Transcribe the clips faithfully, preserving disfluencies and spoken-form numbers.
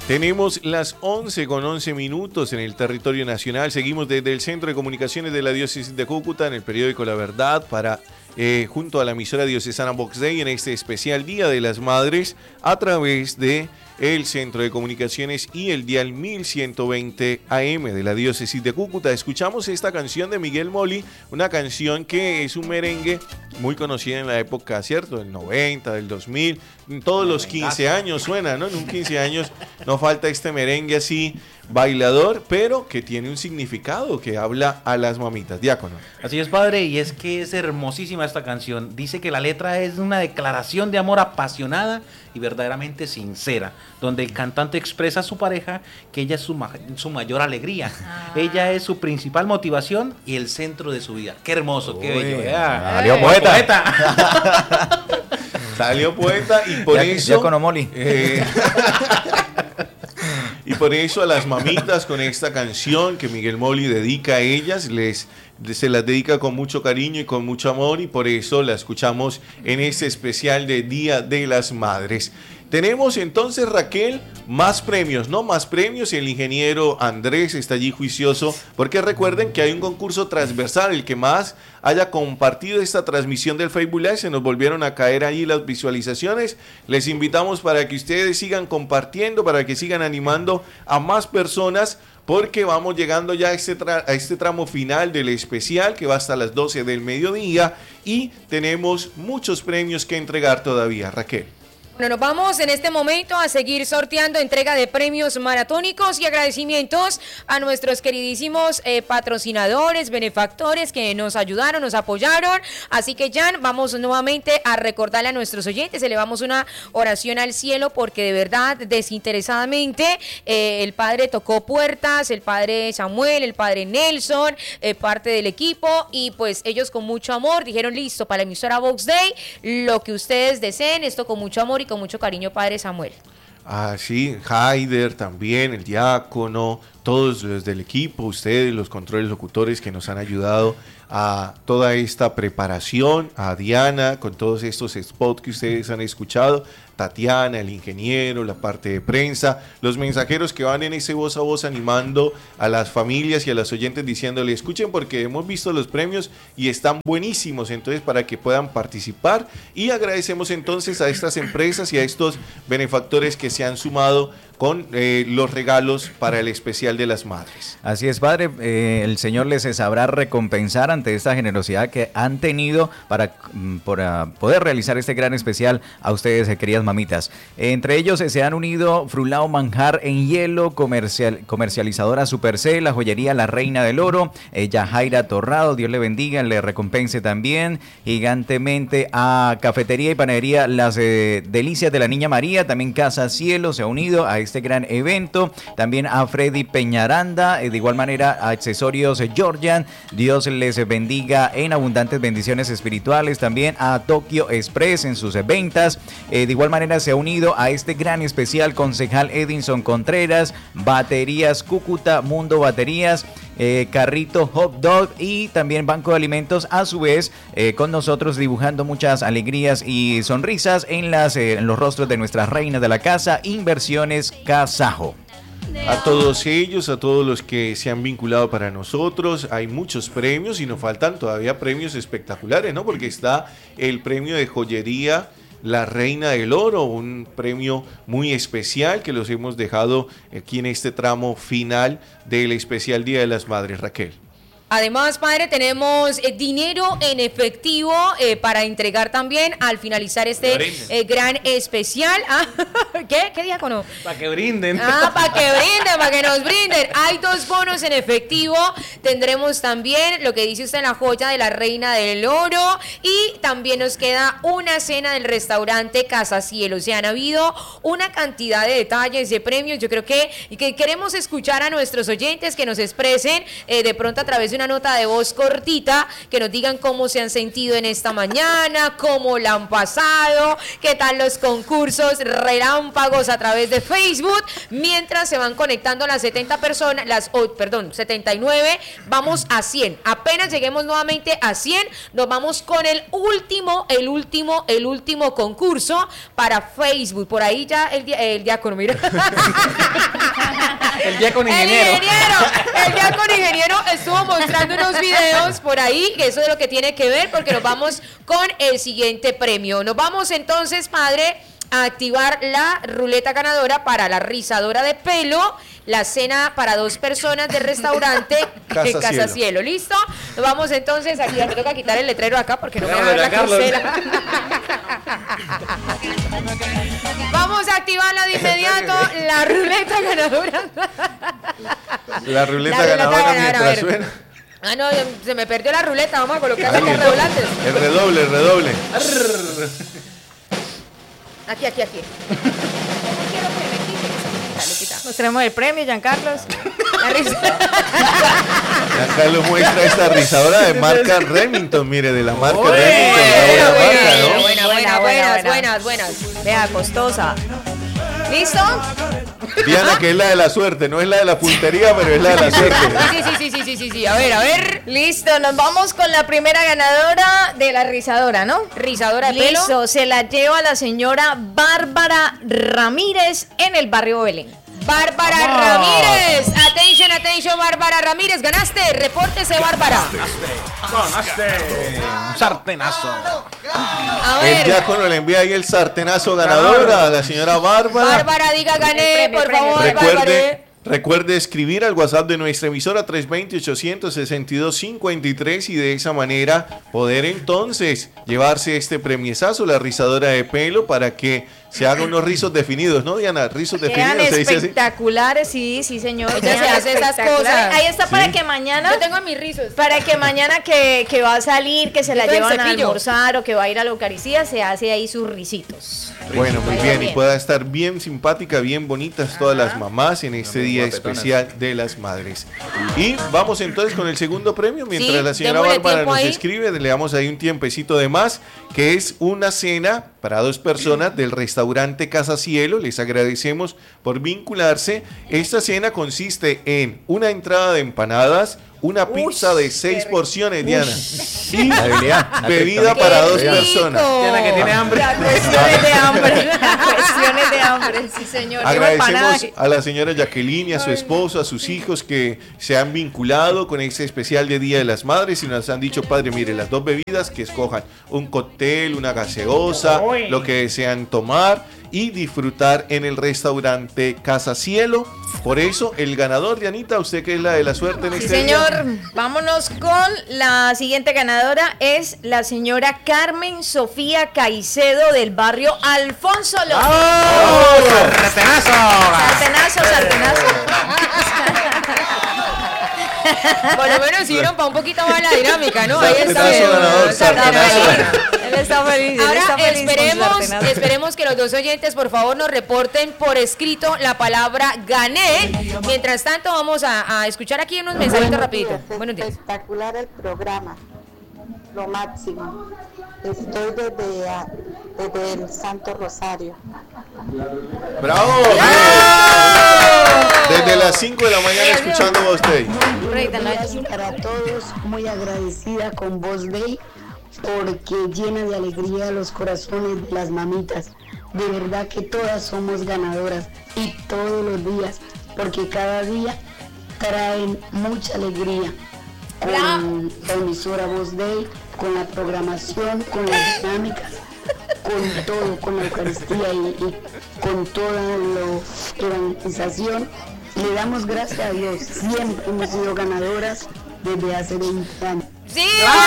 Tenemos las once con once minutos en el territorio nacional. Seguimos desde el Centro de Comunicaciones de la Diócesis de Cúcuta en el periódico La Verdad para eh, junto a la emisora diocesana Vox Day en este especial Día de las Madres a través de el Centro de Comunicaciones y el dial mil ciento veinte A M de la Diócesis de Cúcuta. Escuchamos esta canción de Miguel Moli, una canción que es un merengue muy conocida en la época, ¿cierto? Del noventa, del dos mil, en todos los quince años suena, ¿no? En un quince años no falta este merengue así bailador, pero que tiene un significado que habla a las mamitas. Diácono. Así es, padre, y es que es hermosísima esta canción. Dice que la letra es una declaración de amor apasionada y verdaderamente sincera, donde el cantante expresa a su pareja que ella es su, ma su mayor alegría. Ah. Ella es su principal motivación y el centro de su vida. Qué hermoso, qué bello. Salió poeta. poeta. Salió poeta y por ya, eso... Diácono Moli. Eh, y por eso a las mamitas con esta canción que Miguel Moli dedica a ellas, les se las dedica con mucho cariño y con mucho amor, y por eso la escuchamos en este especial de Día de las Madres. Tenemos entonces, Raquel, más premios, ¿no? Más premios, y el ingeniero Andrés está allí juicioso, porque recuerden que hay un concurso transversal. El que más haya compartido esta transmisión del Facebook Live, se nos volvieron a caer ahí las visualizaciones. Les invitamos para que ustedes sigan compartiendo, para que sigan animando a más personas, porque vamos llegando ya a este, tra a este tramo final del especial que va hasta las doce del mediodía y tenemos muchos premios que entregar todavía, Raquel. Bueno, nos vamos en este momento a seguir sorteando entrega de premios maratónicos y agradecimientos a nuestros queridísimos eh, patrocinadores, benefactores que nos ayudaron, nos apoyaron. Así que, Jan, vamos nuevamente a recordarle a nuestros oyentes, elevamos una oración al cielo porque de verdad, desinteresadamente, eh, el padre tocó puertas, el padre Samuel, el padre Nelson, eh, parte del equipo, y pues ellos con mucho amor dijeron, listo, para la emisora Vox Day, lo que ustedes deseen, esto con mucho amor y con mucho cariño, padre Samuel. Ah, sí, Haider también, el diácono, todos los del equipo, ustedes, los controles locutores que nos han ayudado a toda esta preparación, a Diana, con todos estos spots que ustedes han escuchado, Tatiana, el ingeniero, la parte de prensa, los mensajeros que van en ese voz a voz animando a las familias y a los oyentes diciéndole, escuchen porque hemos visto los premios y están buenísimos, entonces para que puedan participar, y agradecemos entonces a estas empresas y a estos benefactores que se han sumado con eh, los regalos para el especial de las madres. Así es, padre, eh, el Señor les sabrá recompensar ante esta generosidad que han tenido para, para poder realizar este gran especial a ustedes, queridas mamitas. Entre ellos eh, se han unido Frulao Manjar en Hielo, comercial, comercializadora Supercell, la joyería La Reina del Oro, eh, Yajaira Torrado, Dios le bendiga, le recompense también gigantemente a Cafetería y Panadería Las eh, Delicias de la Niña María, también Casa Cielo se ha unido a este gran evento, también a Freddy Peñaranda, eh, de igual manera a Accesorios eh, Georgian, Dios les bendiga en abundantes bendiciones espirituales, también a Tokyo Express en sus ventas, eh, de igual manera se ha unido a este gran especial concejal Edinson Contreras, Baterías Cúcuta, Mundo Baterías, eh, Carrito Hot Dog y también Banco de Alimentos, a su vez eh, con nosotros dibujando muchas alegrías y sonrisas en, las, eh, en los rostros de nuestras reinas de la casa, Inversiones Casajo. A todos ellos, a todos los que se han vinculado para nosotros, hay muchos premios y nos faltan todavía premios espectaculares, ¿no? Porque está el premio de joyería La Reina del Oro, un premio muy especial que los hemos dejado aquí en este tramo final del especial Día de las Madres, Raquel. Además, padre, tenemos eh, dinero en efectivo eh, para entregar también al finalizar este eh, gran especial. Ah, ¿Qué? ¿Qué diácono? Para que brinden. Ah, para que brinden, para que nos brinden. Hay dos bonos en efectivo. Tendremos también lo que dice usted, la joya de la Reina del Oro. Y también nos queda una cena del restaurante Casa Cielo. O sea, han habido una cantidad de detalles, de premios. Yo creo que, que queremos escuchar a nuestros oyentes que nos expresen eh, de pronto a través de una una nota de voz cortita, que nos digan cómo se han sentido en esta mañana, cómo la han pasado, qué tal los concursos relámpagos a través de Facebook, mientras se van conectando las setenta personas, las, oh, perdón, setenta y nueve, vamos a cien. Apenas lleguemos nuevamente a cien, nos vamos con el último, el último, el último concurso para Facebook. Por ahí ya el, el diácono, mira. El diácono ingeniero. El ingeniero, el diácono ingeniero estuvo mostrando unos videos por ahí, que eso es lo que tiene que ver, porque nos vamos con el siguiente premio. Nos vamos entonces, padre, a activar la ruleta ganadora para la rizadora de pelo, la cena para dos personas del restaurante Casa, Casa Cielo. Cielo. ¿Listo? Nos vamos entonces aquí. Ya me toca quitar el letrero acá porque no me va a Carlos, dar la Carlos. crucera. Vamos a activarla de inmediato, la ruleta ganadora. La ruleta La ruleta ganadora ganadora, a mientras ver. suena. Ah, no, se me perdió la ruleta. Vamos a colocar Ahí. las redoblantes. El redoble, el redoble. Aquí, aquí, aquí. No quiero que me quites. Dale, quita. Mostremos el premio, Giancarlos. La risa. Acá lo muestra esta rizadora de marca Remington, mire, de la marca Uy, Remington. buena, la buena buena, marca, ¿no? Buena, Buena, buena, buena, buenas, buena. buenas, buenas. Vea, costosa. ¿Listo? Diana, que es la de la suerte, no es la de la puntería, pero es la de la suerte. Sí, sí, sí, sí, sí, sí, sí. A ver, a ver. Listo, nos vamos con la primera ganadora de la rizadora, ¿no? Rizadora de pelo. Listo, se la lleva la señora Bárbara Ramírez en el barrio Belén. Bárbara Vamos. Ramírez. Atención, atención, Bárbara Ramírez. Ganaste. Repórtese, Bárbara. Ganaste. Un sartenazo. A El ver. diácono le envía ahí el sartenazo ganador a la señora Bárbara. Bárbara, diga gané, Premio, por premio. favor, Recuerde, Bárbara. recuerde escribir al WhatsApp de nuestra emisora tres dos cero, ochocientos sesenta y dos, cincuenta y tres y de esa manera poder entonces llevarse este premiezazo, la rizadora de pelo, para que se hagan unos rizos definidos, ¿no, Diana? Rizos Quedan definidos, se dice así. espectaculares, sí, sí, señor. Ella Quedan se hace esas espectaculares. cosas. Ahí está para Sí. que mañana, Yo tengo mis rizos. para que mañana que, que va a salir, que se la Yo tengo el llevan a cepillo. almorzar o que va a ir a la Eucaristía, se hace ahí sus risitos. Bueno, muy Vaya bien, y bien. pueda estar bien simpática, bien bonitas todas Ajá. las mamás en este Muy día guapetonas. especial de las madres. Y vamos entonces con el segundo premio, mientras Sí, la señora démosle Bárbara tiempo nos ahí. escribe, le damos ahí un tiempecito de más, que es una cena para dos personas del restaurante Casa Cielo. Les agradecemos por vincularse. Esta cena consiste en una entrada de empanadas, una pizza de seis porciones, Diana, y La habilidad. bebida Qué para dos rico. personas. Diana, que tiene hambre. Las cuestiones de hambre, las cuestiones de hambre, sí señor. Llevo Agradecemos empanadas. a la señora Jacqueline y a su esposo, a sus hijos que se han vinculado con este especial de Día de las Madres y nos han dicho, padre, mire, las dos bebidas que escojan, un cóctel, una gaseosa, Uy. lo que desean tomar y disfrutar en el restaurante Casa Cielo. Por eso, el ganador, Dianita, usted que es la de la suerte en Sí, este día. señor. Vámonos con la siguiente ganadora. Es la señora Carmen Sofía Caicedo del barrio Alfonso López. ¡Oh! ¡Sartenazo! Sartenazo, sartenazo. Por lo menos sirvieron para un poquito más la dinámica, ¿no? Ahí está. Sartenazo ganador, Está sartenazo. feliz. Él está feliz. él Ahora está feliz con su esperemos, sartenazo. esperemos que los dos oyentes por favor nos reporten por escrito la palabra gané. Mientras tanto vamos a, a escuchar aquí unos mensajitos rapiditos. Buenos días. Espectacular el programa, lo máximo. Estoy desde, ah, desde el Santo Rosario. ¡Bravo! Desde las cinco de la mañana escuchando a usted. Reita, no, Gracias para todos, muy agradecida con Voz Day porque llena de alegría los corazones de las mamitas. De verdad que todas somos ganadoras y todos los días, porque cada día traen mucha alegría con la emisora Voz Day, con la programación, con las dinámicas, con todo, con la Eucaristía y, y con toda la evangelización. Le damos gracias a Dios, siempre hemos sido ganadoras desde hace veinte años. ¡Sí!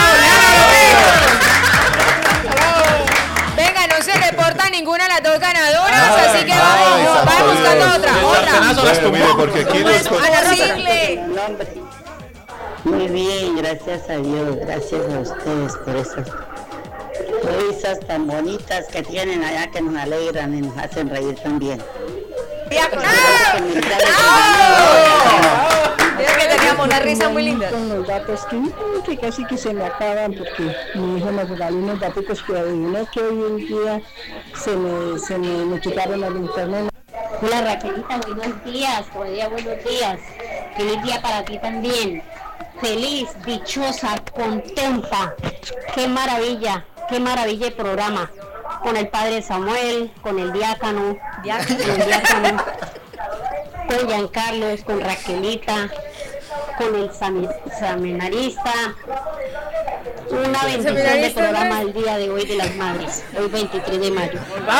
Venga, no se reporta ninguna de las dos ganadoras, Ay, así que ay, vamos, santo vamos buscando Dios. otra, El otra. sartenazo las Bueno, mire, tumbó. porque aquí los con- Ana Rosa. Posible. Nombre. Muy bien, gracias a Dios, gracias a ustedes por esas risas tan bonitas que tienen allá que nos alegran y nos hacen reír también. Ya, Felicidades. Mira que tenía Escuchamos una risa muy linda. Con los datos que, que casi que se me acaban porque mi hijo me regaló unos datos que adiviné que hoy en día se me, se me, me quitaron el internet. Hola Raquelita, buenos días, todavía buenos días. Feliz día para ti también. Feliz, dichosa, contenta. Qué maravilla, qué maravilla el programa. Con el padre Samuel, con el diácono, Diácono. con el diácono, con Giancarlos, con Raquelita, con el sami- seminarista. Una bendición de ¿Seminarista, programa no? el día de hoy de las madres, hoy veintitrés de mayo.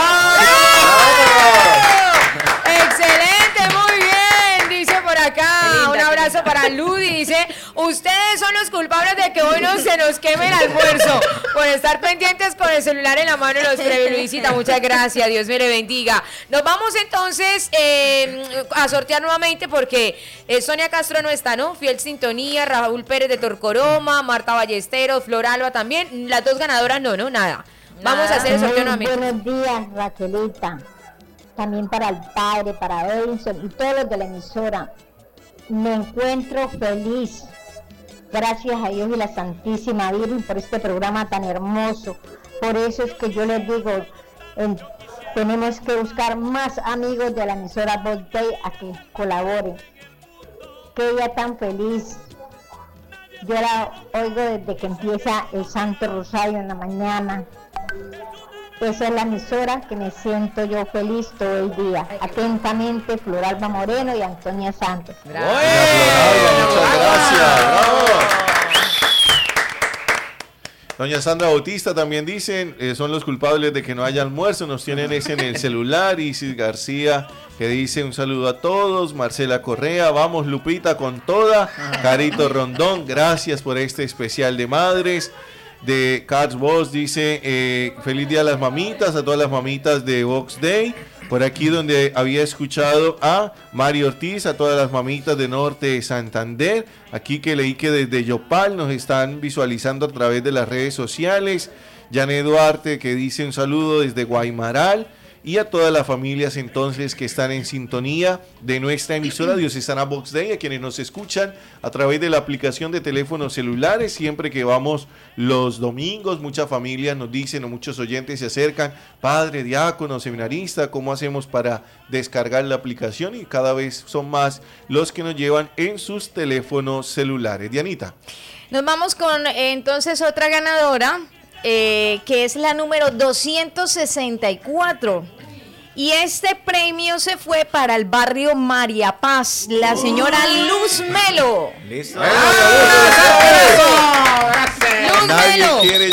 Excelente, muy bien, dice por acá. Qué linda, Un qué abrazo linda. para Ludi, dice, ustedes son los culpables de que hoy no se nos queme el almuerzo por estar pendientes con el celular en la mano de los previos. Luisita, muchas gracias, Dios me le bendiga. Nos vamos entonces eh, a sortear nuevamente porque eh, Sonia Castro no está, ¿no? Fiel Sintonía, Raúl Pérez de Torcoroma, Marta Ballesteros, Flor Alba también. Las dos ganadoras no, ¿no? Nada. Vamos a hacer el sorteo Muy nuevamente. buenos días, Raquelita. También para el padre, para Edison y todos los de la emisora. Me encuentro feliz. Gracias a Dios y la Santísima Virgen por este programa tan hermoso. Por eso es que yo les digo, en- tenemos que buscar más amigos de la emisora Voz Day a que colaboren. Qué día tan feliz. Yo la oigo desde que empieza el Santo Rosario en la mañana. Esa es la emisora que me siento yo feliz todo el día. Atentamente, Flor Alba Moreno y Antonia Santos. Doña Flor, muchas gracias. Bravo. Doña Sandra Bautista también dicen, eh, son los culpables de que no haya almuerzo, nos tienen ese en el celular. Isis García que dice un saludo a todos. Marcela Correa, vamos Lupita con toda. Carito Rondón, gracias por este especial de madres. De Cats Boss dice, eh, feliz día a las mamitas, a todas las mamitas de Vox Day. Por aquí donde había escuchado a Mario Ortiz, a todas las mamitas de Norte de Santander. Aquí que leí que desde Yopal nos están visualizando a través de las redes sociales. Janet Duarte que dice un saludo desde Guaymaral. Y a todas las familias entonces que están en sintonía de nuestra emisora Diocesana Vox Day, a quienes nos escuchan a través de la aplicación de teléfonos celulares. Siempre que vamos los domingos, muchas familias nos dicen o muchos oyentes se acercan, padre, diácono, seminarista, ¿cómo hacemos para descargar la aplicación? Y cada vez son más los que nos llevan en sus teléfonos celulares. Dianita. Nos vamos con eh, entonces otra ganadora, eh, que es la número doscientos sesenta y cuatro. Y este premio se fue para el barrio María Paz, la señora Luz Melo. Listo. Luz Nadie Melo. quiere